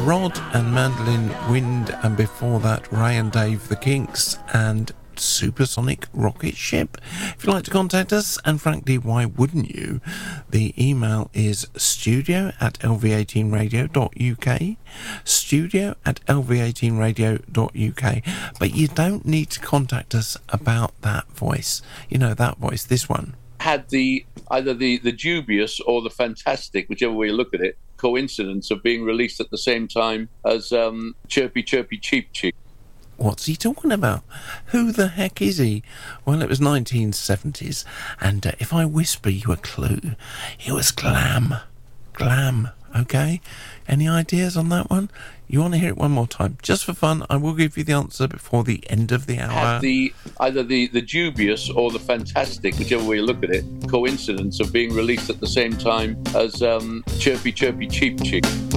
Rod and Mandolin Wind, and before that Ray and Dave the Kinks and Supersonic Rocket Ship. If you'd like to contact us, and frankly why wouldn't you, the email is studio@lv18radio.uk, studio@lv18radio.uk, but you don't need to contact us about that voice, that voice, this one had either the dubious or the fantastic, whichever way you look at it, coincidence of being released at the same time as Chirpy Chirpy Cheep Cheep. What's he talking about? Who the heck is he? Well, it was 1970s, and if I whisper you a clue, it was Glam. Glam, okay? Any ideas on that one? You want to hear it one more time? Just for fun, I will give you the answer before the end of the hour. Had either the dubious or the fantastic, whichever way you look at it, coincidence of being released at the same time as Chirpy Chirpy Cheep Cheep.